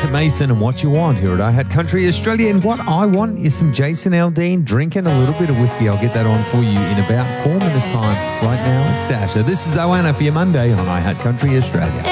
Vincent Mason and What You Want here at iHat Country Australia. And what I want is some Jason Aldean drinking a little bit of whiskey. I'll get that on for you in about 4 minutes' time. Right now, it's Dasher. This is Oana for your Monday on iHat Country Australia.